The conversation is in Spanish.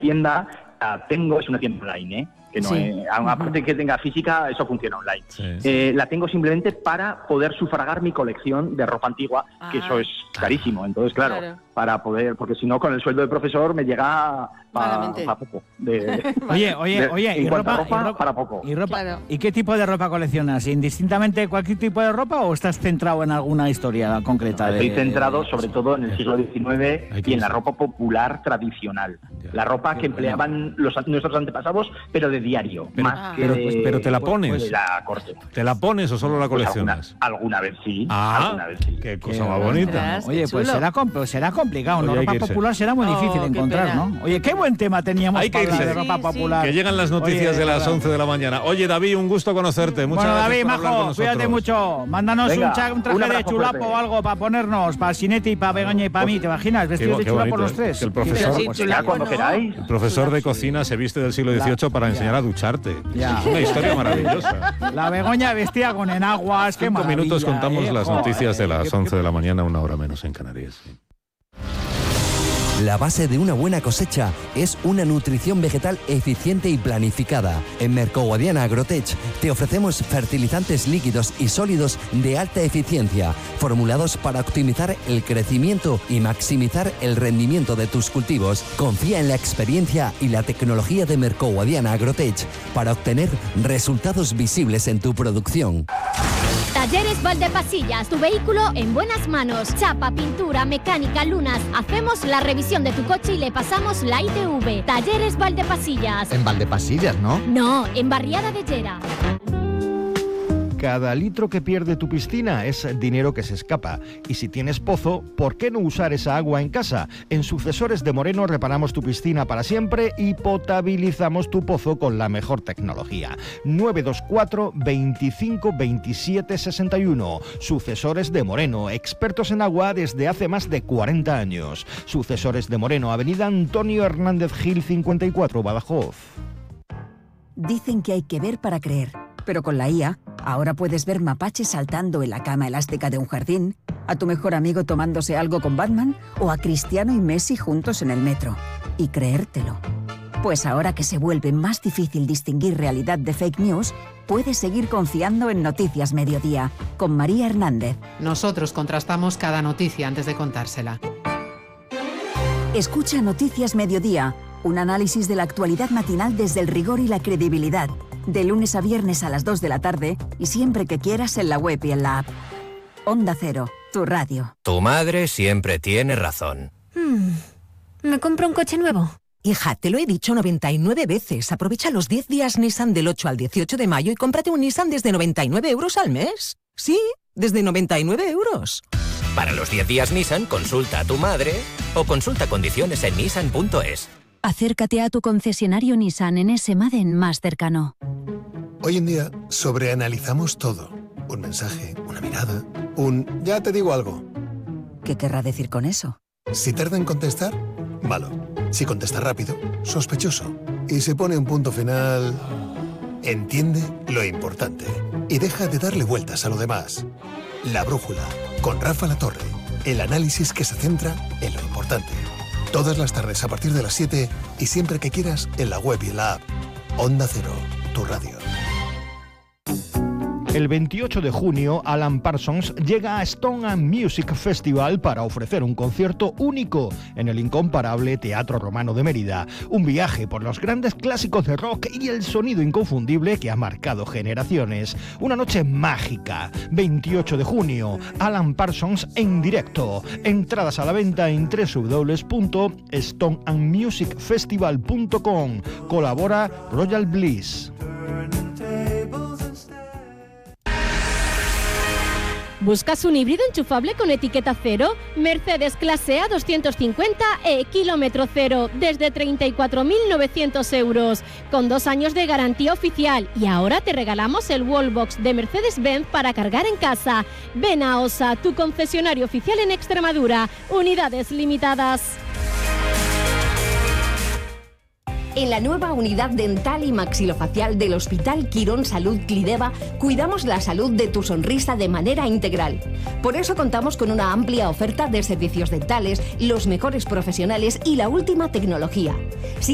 tienda la tengo, es una tienda online, que no aparte de que tenga física, eso funciona online. La tengo simplemente para poder sufragar mi colección de ropa antigua, que eso es carísimo. Entonces, claro, para poder, porque si no, con el sueldo de profesor me llega para poco. Oye, en cuanto a ropa, para poco. ¿Y ropa? ¿Y qué tipo de ropa coleccionas? ¿Indistintamente cualquier tipo de ropa o estás centrado en alguna historia concreta? Estoy centrado sobre todo en el siglo XIX y en la ropa popular tradicional. La ropa que empleaban nuestros antepasados, pero de diario. Pero te la pones. De la corte. ¿Te la pones o solo la coleccionas? Alguna vez sí. Alguna vez sí. Qué cosa más bonita. Oye, pues será complicado, ¿no? Ropa popular será muy difícil de encontrar, ¿no? Oye, qué buen tema teníamos para hablar de ropa popular. Que llegan las noticias de las 11 de la mañana. Oye, David, un gusto conocerte. Muchas gracias. David, por hablar con majo, cuídate mucho. Mándanos un traje de chulapo o algo para ponernos, para Sinetti, para Begoña y para mí. ¿Te imaginas? Vestidos de chulapo los tres. El profesor de cocina se viste del siglo XVIII para enseñar a ducharte. Es una historia maravillosa. La Begoña vestía con enaguas. 5 minutos contamos las noticias de las 11 de la mañana, 1 hora menos en Canarias. La base de una buena cosecha es una nutrición vegetal eficiente y planificada. En Mercoguadiana Agrotech te ofrecemos fertilizantes líquidos y sólidos de alta eficiencia, formulados para optimizar el crecimiento y maximizar el rendimiento de tus cultivos. Confía en la experiencia y la tecnología de Mercoguadiana Agrotech para obtener resultados visibles en tu producción. Talleres Valdepasillas, tu vehículo en buenas manos. Chapa, pintura, mecánica, lunas. Hacemos la revisión de tu coche y le pasamos la ITV. Talleres Valdepasillas. En Valdepasillas, ¿no? No, en Barriada de Llera. Cada litro que pierde tu piscina es dinero que se escapa. Y si tienes pozo, ¿por qué no usar esa agua en casa? En Sucesores de Moreno reparamos tu piscina para siempre y potabilizamos tu pozo con la mejor tecnología. 924 25 27 61. Sucesores de Moreno, expertos en agua desde hace más de 40 años. Sucesores de Moreno, Avenida Antonio Hernández Gil 54, Badajoz. Dicen que hay que ver para creer. Pero con la IA, ahora puedes ver mapaches saltando en la cama elástica de un jardín, a tu mejor amigo tomándose algo con Batman o a Cristiano y Messi juntos en el metro. Y creértelo. Pues ahora que se vuelve más difícil distinguir realidad de fake news, puedes seguir confiando en Noticias Mediodía, con María Hernández. Nosotros contrastamos cada noticia antes de contársela. Escucha Noticias Mediodía, un análisis de la actualidad matinal desde el rigor y la credibilidad. De lunes a viernes a las 2 de la tarde y siempre que quieras en la web y en la app. Onda Cero, tu radio. Tu madre siempre tiene razón. ¿Me compro un coche nuevo? Hija, te lo he dicho 99 veces. Aprovecha los 10 días Nissan del 8 al 18 de mayo y cómprate un Nissan desde 99 euros al mes. Sí, desde 99 euros. Para los 10 días Nissan, consulta a tu madre o consulta condiciones en nissan.es. Acércate a tu concesionario Nissan en ese Maden más cercano. Hoy en día sobreanalizamos todo. Un mensaje, una mirada, ya te digo algo. ¿Qué querrá decir con eso? Si tarda en contestar, malo. Si contesta rápido, sospechoso. Y si pone un punto final, entiende lo importante. Y deja de darle vueltas a lo demás. La Brújula, con Rafa Latorre. El análisis que se centra en lo importante. Todas las tardes a partir de las 7 y siempre que quieras en la web y en la app. Onda Cero, tu radio. El 28 de junio, Alan Parsons llega a Stone and Music Festival para ofrecer un concierto único en el incomparable Teatro Romano de Mérida. Un viaje por los grandes clásicos de rock y el sonido inconfundible que ha marcado generaciones. Una noche mágica. 28 de junio, Alan Parsons en directo. Entradas a la venta en www.stoneandmusicfestival.com. Colabora Royal Bliss. ¿Buscas un híbrido enchufable con etiqueta cero? Mercedes Clase A 250 kilómetro cero, desde 34.900 euros, con 2 años de garantía oficial. Y ahora te regalamos el Wallbox de Mercedes-Benz para cargar en casa. Ven a OSA, tu concesionario oficial en Extremadura. Unidades limitadas. En la nueva unidad dental y maxilofacial del Hospital Quirón Salud Clideva, cuidamos la salud de tu sonrisa de manera integral. Por eso contamos con una amplia oferta de servicios dentales, los mejores profesionales y la última tecnología.